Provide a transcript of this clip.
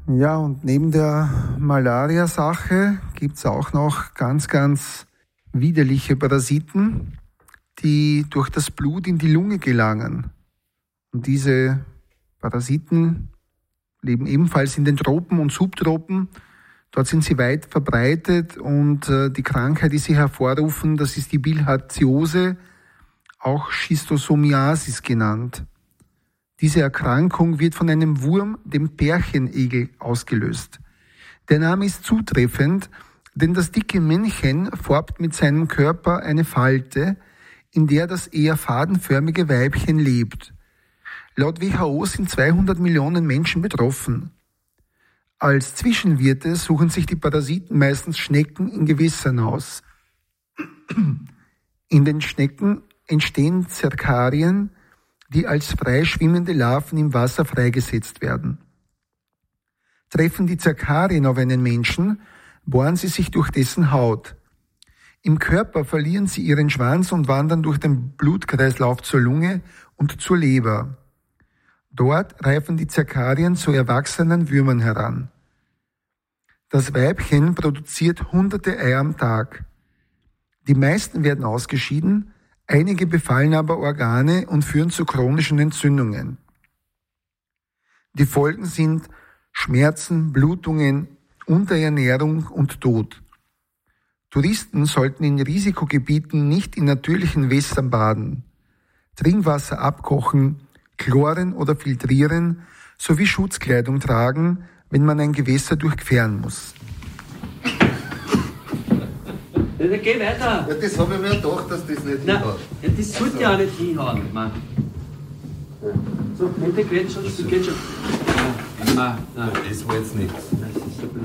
Ja, und neben der Malaria-Sache gibt es auch noch ganz, ganz widerliche Parasiten, die durch das Blut in die Lunge gelangen. Und diese Parasiten leben ebenfalls in den Tropen und Subtropen. Dort sind sie weit verbreitet und die Krankheit, die sie hervorrufen, das ist die Bilharziose, auch Schistosomiasis genannt. Diese Erkrankung wird von einem Wurm, dem Pärchenegel, ausgelöst. Der Name ist zutreffend, denn das dicke Männchen formt mit seinem Körper eine Falte, in der das eher fadenförmige Weibchen lebt. Laut WHO sind 200 Millionen Menschen betroffen. Als Zwischenwirte suchen sich die Parasiten meistens Schnecken in Gewässern aus. In den Schnecken entstehen Zerkarien, die als freischwimmende Larven im Wasser freigesetzt werden. Treffen die Zerkarien auf einen Menschen, bohren sie sich durch dessen Haut. Im Körper verlieren sie ihren Schwanz und wandern durch den Blutkreislauf zur Lunge und zur Leber. Dort reifen die Zerkarien zu erwachsenen Würmern heran. Das Weibchen produziert hunderte Eier am Tag. Die meisten werden ausgeschieden, einige befallen aber Organe und führen zu chronischen Entzündungen. Die Folgen sind Schmerzen, Blutungen, Unterernährung und Tod. Touristen sollten in Risikogebieten nicht in natürlichen Wässern baden, Trinkwasser abkochen, chloren oder filtrieren sowie Schutzkleidung tragen, wenn man ein Gewässer durchqueren muss. Geh weiter! Ja, das habe ich mir gedacht, dass das nicht hinhaut. Ja, das sollte ja auch nicht hinhauen. Man. So, bitte geht schon, das geht schon. Nein. Das war jetzt nichts. Das ist so blöd.